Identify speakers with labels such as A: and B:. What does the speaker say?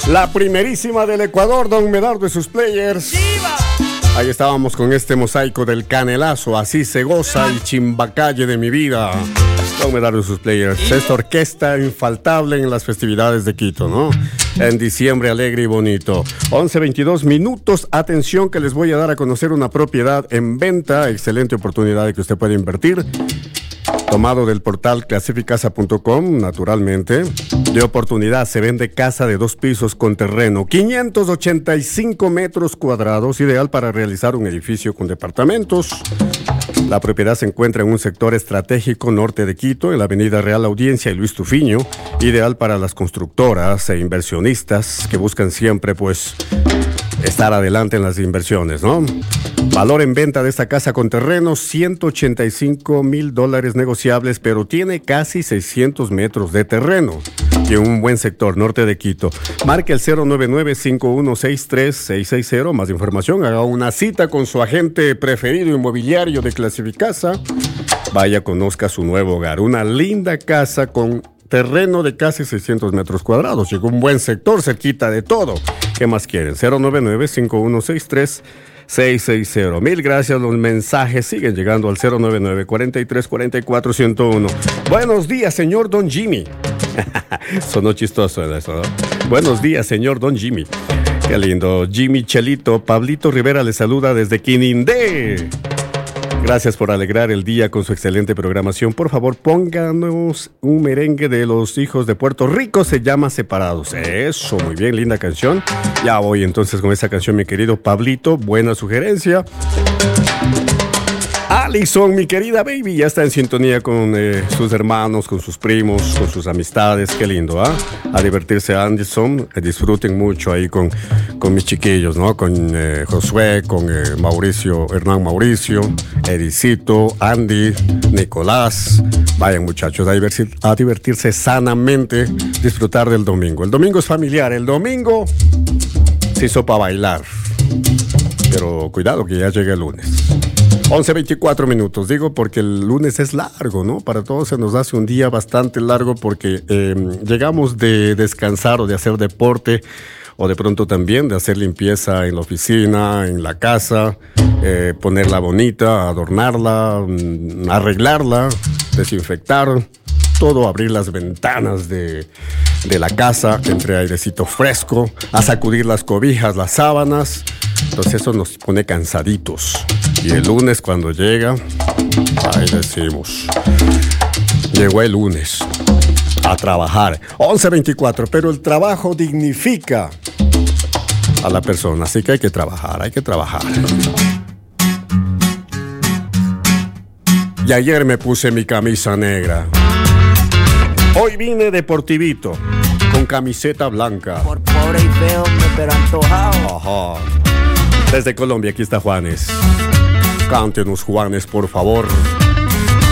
A: La primerísima del Ecuador, Don Medardo y sus players. Ahí estábamos con este mosaico del Canelazo, Así se goza y Chimbacalle de mi vida. Don Medardo y sus players. Esta orquesta infaltable en las festividades de Quito, ¿no? En diciembre alegre y bonito. 11:22 minutos. Atención que les voy a dar a conocer una propiedad en venta. Excelente oportunidad de que usted pueda invertir. Tomado del portal clasificasa.com, naturalmente. De oportunidad, se vende casa de 2 pisos con terreno, 585 metros cuadrados, ideal para realizar un edificio con departamentos. La propiedad se encuentra en un sector estratégico norte de Quito, en la avenida Real Audiencia y Luis Tufiño, ideal para las constructoras e inversionistas que buscan siempre, pues, estar adelante en las inversiones, ¿no? Valor en venta de esta casa con terreno, $185,000 negociables, pero tiene casi 600 metros de terreno y en un buen sector norte de Quito. Marque el 099-5163-660. Más información, haga una cita con su agente preferido inmobiliario de Clasificasa. Vaya, conozca su nuevo hogar. Una linda casa con terreno de casi 600 metros cuadrados y con un buen sector cerquita de todo. ¿Qué más quieren? 099-5163-660. Mil gracias, los mensajes siguen llegando al 099-4344-101. Buenos días, señor Don Jimmy. Sonó chistoso eso, ¿no? Buenos días, señor Don Jimmy. Qué lindo. Jimmy Chelito, Pablito Rivera le saluda desde Quinindé. Gracias por alegrar el día con su excelente programación. Por favor, pónganos un merengue de los hijos de Puerto Rico. Se llama Separados. Eso, muy bien, linda canción. Ya voy entonces con esa canción, mi querido Pablito. Buena sugerencia. Alison, mi querida baby, ya está en sintonía con sus hermanos, con sus primos, con sus amistades. Qué lindo, ¿ah? A divertirse, Anderson. Disfruten mucho ahí con mis chiquillos, ¿no? Con Josué, con Mauricio, Hernán Mauricio, Edicito, Andy, Nicolás. Vayan, muchachos, a divertirse sanamente, disfrutar del domingo. El domingo es familiar, el domingo se hizo para bailar. Pero cuidado que ya llega el lunes. 11:24 minutos, digo porque el lunes es largo, ¿no? Para todos se nos hace un día bastante largo porque llegamos de descansar o de hacer deporte o de pronto también de hacer limpieza en la oficina, en la casa, ponerla bonita, adornarla, arreglarla, desinfectar, todo, abrir las ventanas de la casa, que entre airecito fresco, a sacudir las cobijas, las sábanas. Entonces eso nos pone cansaditos. Y el lunes cuando llega, ahí decimos, llegó el lunes a trabajar. 11:24, pero el trabajo dignifica a la persona, así que hay que trabajar, hay que trabajar. Y ayer me puse mi camisa negra. Hoy vine deportivito, con camiseta blanca.
B: Por pobre y feo, pero antojado.
A: Ajá. Desde Colombia, aquí está Juanes. Cántenos, Juanes, por favor.